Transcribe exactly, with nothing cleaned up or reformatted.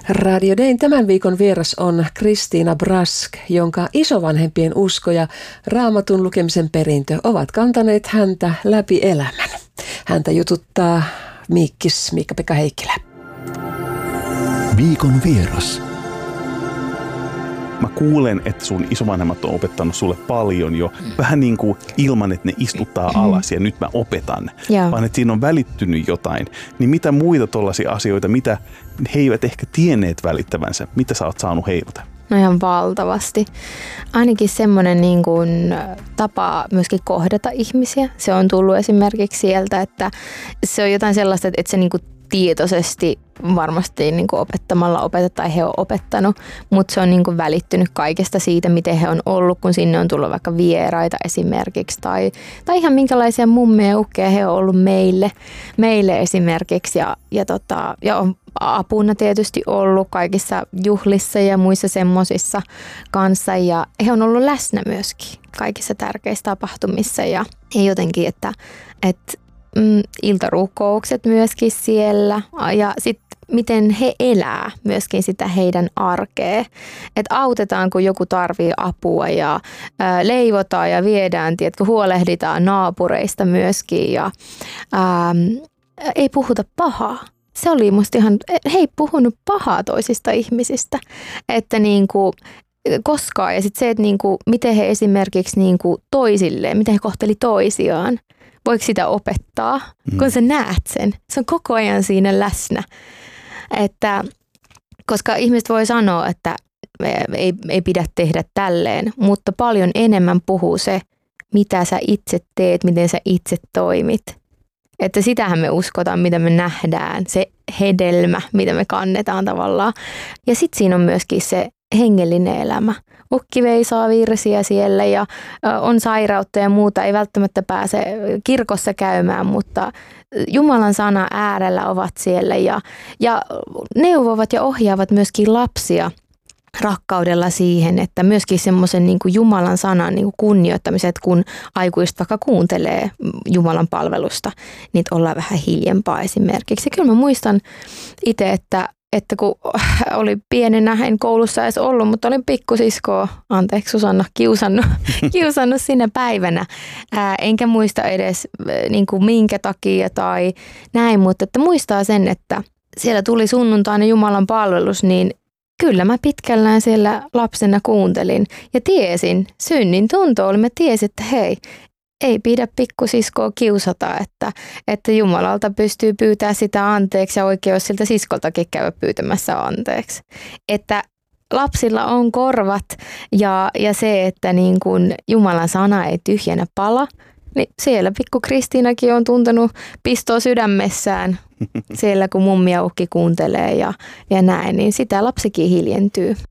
Radio Dayn tämän viikon vieras on Kristiina Brask, jonka isovanhempien usko ja Raamatun lukemisen perintö ovat kantaneet häntä läpi elämän. Häntä jututtaa Miikkis Miikka-Pekka Heikkilä. Viikon vieras. Mä kuulen, että sun isovanhemmat on opettanut sulle paljon jo, vähän niin kuin ilman, että ne istuttaa alas ja nyt mä opetan, Joo. vaan että siinä on välittynyt jotain. Niin mitä muita tollaisia asioita, mitä he eivät ehkä tienneet välittävänsä, mitä sä oot saanut heiltä? No ihan valtavasti. Ainakin semmoinen niin kuin tapa myöskin kohdata ihmisiä. Se on tullut esimerkiksi sieltä, että se on jotain sellaista, että se niin kuin tietoisesti varmasti niin kuin opettamalla opeteta tai he on opettanut, mutta se on niin kuin välittynyt kaikesta siitä, miten he on ollut, kun sinne on tullut vaikka vieraita esimerkiksi tai, tai ihan minkälaisia mummeja ja ukkeja he on ollut meille, meille esimerkiksi ja, ja, tota, ja on apuna tietysti ollut kaikissa juhlissa ja muissa semmoisissa kanssa ja he on ollut läsnä myöskin kaikissa tärkeissä tapahtumissa ja, ja jotenkin, että, että mm, iltarukoukset myöskin siellä ja sitten miten he elää myöskin sitä heidän arkea. Että autetaan, kun joku tarvii apua ja ää, leivotaan ja viedään, tiedätkö, huolehditaan naapureista myöskin ja ää, ei puhuta pahaa. Se oli musta ihan, he ei puhunut pahaa toisista ihmisistä, että niinku koskaan. Ja sitten se, että niinku, miten he esimerkiksi niinku toisilleen, miten he kohteli toisiaan. Voiko sitä opettaa, mm. kun sä näet sen? Se on koko ajan siinä läsnä. Että, koska ihmiset voi sanoa, että ei, ei pidä tehdä tälleen, mutta paljon enemmän puhuu se, mitä sä itse teet, miten sä itse toimit. Että sitähän me uskotaan, mitä me nähdään, se hedelmä, mitä me kannetaan tavallaan. Ja sitten siinä on myöskin se hengellinen elämä. Ukki veisaa virsiä siellä ja on sairautta ja muuta, ei välttämättä pääse kirkossa käymään, mutta Jumalan sana äärellä ovat siellä ja, ja neuvovat ja ohjaavat myöskin lapsia rakkaudella siihen, että myöskin semmoisen niin kuin Jumalan sanan niin kuin kunnioittamisen, että kun aikuiset vaikka kuuntelee Jumalan palvelusta, niin ollaan vähän hiljempaa esimerkiksi. Ja kyllä mä muistan itse, että että kun oli pienenä, en koulussa edes ollut, mutta olin pikkusiskoa, anteeksi Susanna, kiusannut, kiusannut sinä päivänä. Ää, enkä muista edes niin kuin minkä takia tai näin, mutta että muistaa sen, että siellä tuli sunnuntaina Jumalan palvelus, niin kyllä mä pitkällään siellä lapsena kuuntelin ja tiesin, synnin tunto oli, mä tiesin, että hei, ei pidä pikkusiskoa kiusata, että, että Jumalalta pystyy pyytämään sitä anteeksi ja oikein olisi siltä siskoltakin käydä pyytämässä anteeksi. Että lapsilla on korvat ja, ja se, että niin kun Jumalan sana ei tyhjänä pala, niin siellä pikku Kristiinakin on tuntenut pistoa sydämessään siellä, kun mummi ja ukki kuuntelee ja, ja näin, niin sitä lapsikin hiljentyy.